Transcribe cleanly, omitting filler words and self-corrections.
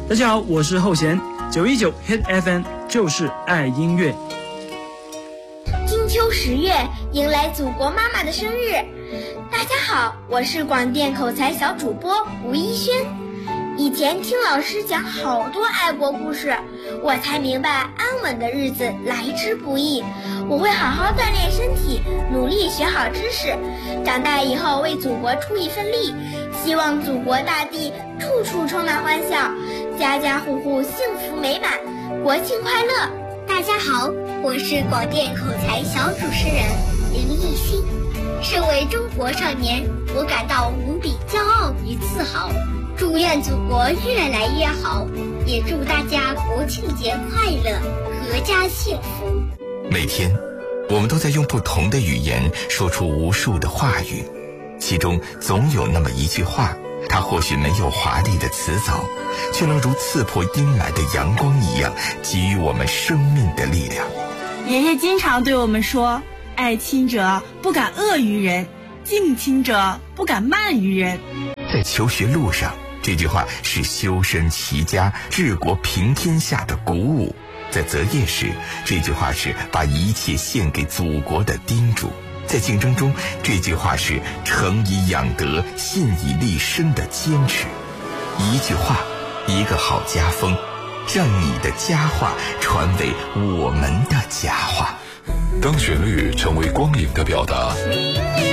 大家好，我是后弦，919 Hit FM 就是爱音乐。 金秋10月，迎来祖国妈妈的生日。大家好，我是广电口才小主播吴一轩。以前听老师讲好多爱国故事，我才明白安稳的日子来之不易。我会好好锻炼身体，努力学好知识，长大以后为祖国出一份力。希望祖国大地处处充满欢笑，家家户户幸福美满，国庆快乐！ 大家好，我是广电口才小主持人林艺昕。身为中国少年，我感到无比骄傲与自豪。祝愿祖国越来越好，也祝大家国庆节快乐，阖家幸福。 每天，我们都在用不同的语言说出无数的话语，其中总有那么一句话，它或许没有华丽的词藻，却能如刺破阴霾的阳光一样，给予我们生命的力量。 爷爷经常对我们说，爱亲者不敢恶于人，敬亲者不敢慢于人。 在求学路上，这句话是修身齐家治国平天下的鼓舞；在择业时，这句话是把一切献给祖国的叮嘱；在竞争中，这句话是诚以养德信以立身的坚持。一句话，一个好家风，让你的佳话传为我们的佳话。 当旋律成为光影的表达，